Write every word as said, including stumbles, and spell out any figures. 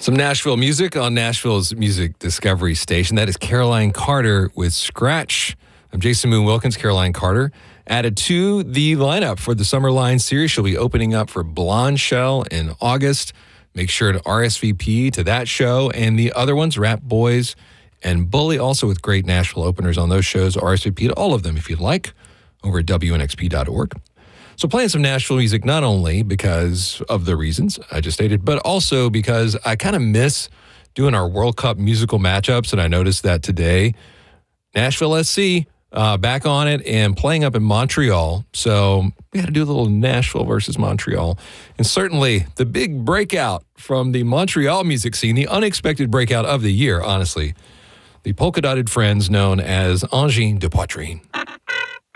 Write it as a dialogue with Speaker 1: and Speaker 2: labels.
Speaker 1: Some Nashville music on Nashville's Music Discovery Station. That is Caroline Carter with Scratch. I'm Jason Moon Wilkins. Caroline Carter added to the lineup for the Summer Line series. She'll be opening up for Blonde Shell in August. Make sure to R S V P to that show and the other ones, Rap Boys and Bully, also with great Nashville openers on those shows. R S V P to all of them if you'd like over at W N X P dot org. So playing some Nashville music not only because of the reasons I just stated, but also because I kind of miss doing our World Cup musical matchups, and I noticed that today, Nashville S C uh, back on it and playing up in Montreal. So we had to do a little Nashville versus Montreal. And certainly the big breakout from the Montreal music scene, the unexpected breakout of the year, honestly, the polka-dotted friends known as Angine de Poitrine.